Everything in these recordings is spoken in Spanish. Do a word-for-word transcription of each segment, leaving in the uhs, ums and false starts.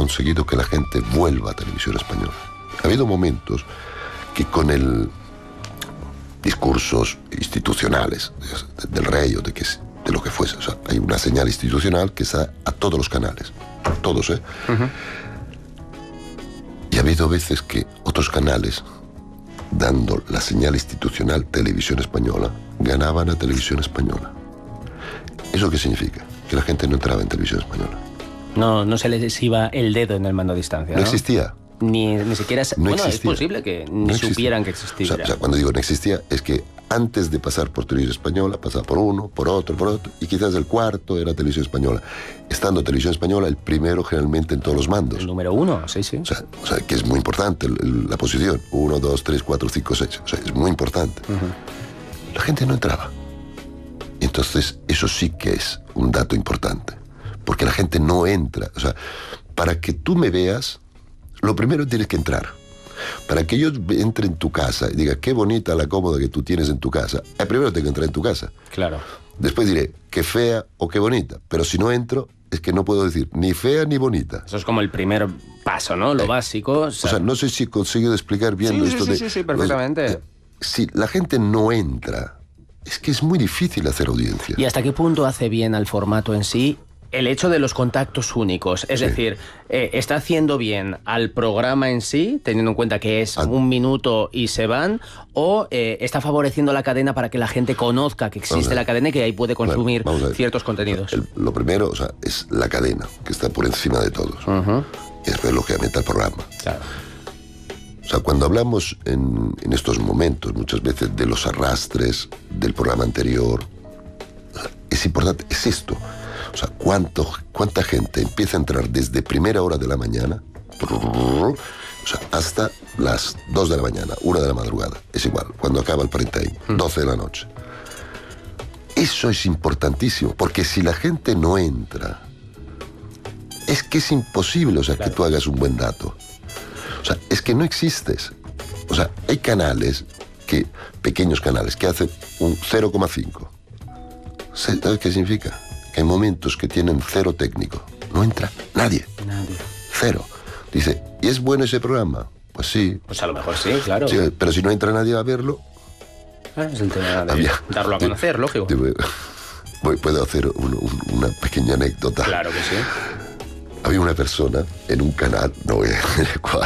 conseguido que la gente vuelva a Televisión Española. Ha habido momentos que con el discursos institucionales del rey o de, que, de lo que fuese, o sea, hay una señal institucional que está a todos los canales, todos, ¿eh? Uh-huh. Y ha habido veces que otros canales, dando la señal institucional Televisión Española, ganaban a Televisión Española. ¿Eso qué significa? Que la gente no entraba en Televisión Española. No, no se les iba el dedo en el mando a distancia, ¿no? No existía. Ni, ni siquiera... No bueno, existía. Es posible que ni no supieran que existía. O sea, o sea, cuando digo no existía, es que antes de pasar por Televisión Española, pasaba por uno, por otro, por otro, y quizás el cuarto era Televisión Española. Estando Televisión Española, el primero generalmente en todos los mandos. El número uno, sí, sí. O sea, o sea que es muy importante el, el, la posición. Uno, dos, tres, cuatro, cinco, seis. O sea, es muy importante. Uh-huh. La gente no entraba. Entonces, eso sí que es un dato importante. Porque la gente no entra. O sea, para que tú me veas, lo primero tienes que entrar. Para que yo entre en tu casa y diga qué bonita la cómoda que tú tienes en tu casa, eh, primero tengo que entrar en tu casa. Claro. Después diré qué fea o qué bonita. Pero si no entro, es que no puedo decir ni fea ni bonita. Eso es como el primer paso, ¿no? Lo eh, básico. O sea, o sea, no sé si he conseguido explicar bien sí, esto sí, de... Sí, sí, sí, perfectamente. Eh, si la gente no entra, es que es muy difícil hacer audiencia. ¿Y hasta qué punto hace bien al formato en sí el hecho de los contactos únicos? Es sí. decir, eh, ¿está haciendo bien al programa en sí, teniendo en cuenta que es ah. un minuto y se van? ¿O eh, está favoreciendo la cadena para que la gente conozca que existe la cadena y que ahí puede consumir bueno, ciertos contenidos? El, lo primero, o sea, es la cadena, que está por encima de todos. Uh-huh. Y después, lógicamente, el programa. Claro. O sea, cuando hablamos en, en estos momentos, muchas veces, de los arrastres del programa anterior, es importante, es esto. O sea, ¿cuánto, cuánta gente empieza a entrar desde primera hora de la mañana, o sea, hasta las dos de la mañana, una de la madrugada. Es igual, cuando acaba el prime time, doce de la noche. Eso es importantísimo, porque si la gente no entra, es que es imposible, o sea, claro. que tú hagas un buen dato. O sea, es que no existes. O sea, hay canales, que pequeños canales, que hacen un cero coma cinco. ¿Sabes qué significa? Que hay momentos que tienen cero técnico. No entra nadie. Nadie. Cero. Dice, ¿y es bueno ese programa? Pues sí. Pues a lo mejor sí, claro. Sí, pero si no entra nadie a verlo... Ah, es el tema de Había, darlo a conocer, te, lógico. Te, voy, puedo hacer un, un, una pequeña anécdota. Claro que sí. Había una persona en un canal, no voy a decir cuál.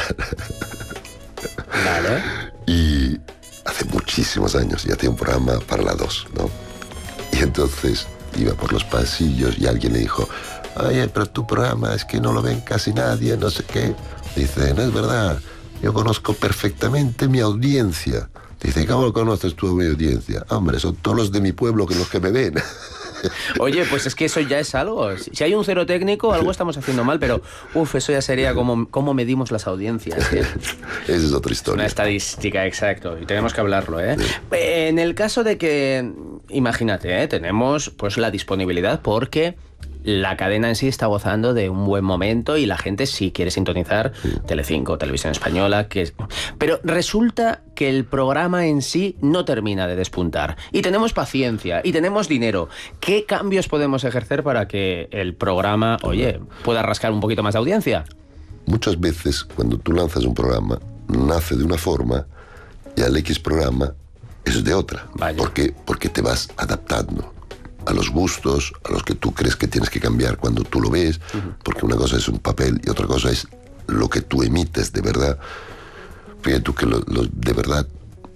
Vale. Y hace muchísimos años, y hacía un programa para la dos, ¿no? Y entonces iba por los pasillos y alguien le dijo, oye, pero tu programa es que no lo ven casi nadie, no sé qué. Dice, no es verdad, yo conozco perfectamente mi audiencia. Dice, ¿cómo conoces tú a mi audiencia? Hombre, son todos los de mi pueblo que los que me ven. Oye, pues es que eso ya es algo. Si hay un cero técnico, algo estamos haciendo mal, pero uff, eso ya sería como cómo medimos las audiencias, ¿eh? Esa es otra historia. Una estadística, exacto, y tenemos que hablarlo, ¿eh? Sí. En el caso de que, imagínate, ¿eh? tenemos pues la disponibilidad porque la cadena en sí está gozando de un buen momento y la gente sí quiere sintonizar sí. Telecinco, Televisión Española, que es... pero resulta que el programa en sí no termina de despuntar. Y tenemos paciencia, y tenemos dinero. ¿Qué cambios podemos ejercer para que el programa, oye, pueda rascar un poquito más de audiencia? Muchas veces, cuando tú lanzas un programa, nace de una forma y al X programa es de otra. Vaya. ¿Por qué? Porque te vas adaptando a los gustos, a los que tú crees que tienes que cambiar cuando tú lo ves, uh-huh. porque una cosa es un papel y otra cosa es lo que tú emites de verdad. Fíjate tú que lo, lo, de verdad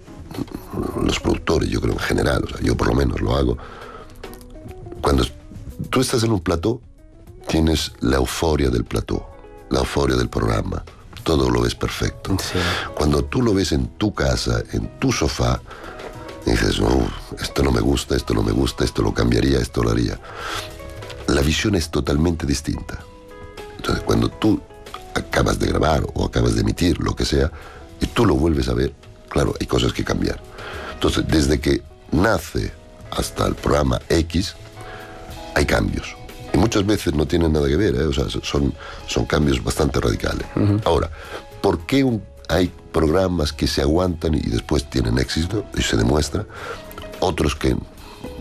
los productores, yo creo en general, o sea, yo por lo menos lo hago, cuando tú estás en un plató, tienes la euforia del plató, la euforia del programa, todo lo ves perfecto. Sí. Cuando tú lo ves en tu casa, en tu sofá, y dices, no, esto no me gusta, esto no me gusta, esto lo cambiaría, esto lo haría. La visión es totalmente distinta. Entonces, cuando tú acabas de grabar o acabas de emitir, lo que sea, y tú lo vuelves a ver, claro, hay cosas que cambiar. Entonces, desde que nace hasta el programa X, hay cambios. Y muchas veces no tienen nada que ver, ¿eh? O sea, son, son cambios bastante radicales. Uh-huh. Ahora, ¿por qué un hay programas que se aguantan y después tienen éxito y se demuestra, otros que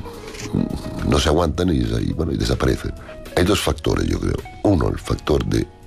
no se aguantan y, y, bueno, y desaparecen? Hay dos factores, yo creo. Uno, el factor de